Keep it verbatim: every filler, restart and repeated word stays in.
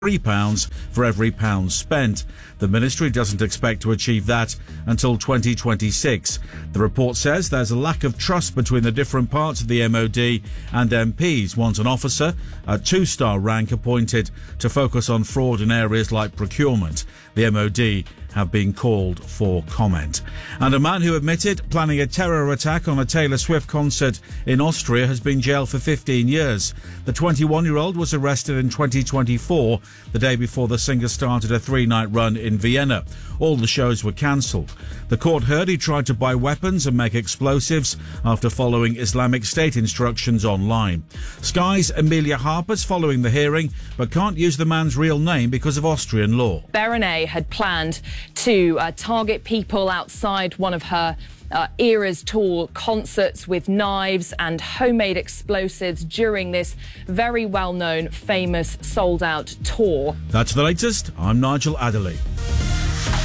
three pounds for every pound spent. The ministry doesn't expect to achieve that until twenty twenty-six. The report says there's a lack of trust between the different parts of the M O D, and M Ps want an officer at two-star rank appointed to focus on fraud in areas like procurement. The M O D have been called for comment. And a man who admitted planning a terror attack on a Taylor Swift concert in Austria has been jailed for fifteen years. The twenty-one-year-old was arrested in twenty twenty-four, the day before the singer started a three-night run in Vienna. All the shows were cancelled. The court heard he tried to buy weapons and make explosives after following Islamic State instructions online. Sky's Amelia Harper's following the hearing, but can't use the man's real name because of Austrian law. Berenice had planned to uh, target people outside one of her uh, Eras Tour concerts with knives and homemade explosives during this very well-known, famous, sold-out tour. That's the latest. I'm Nigel Adderley.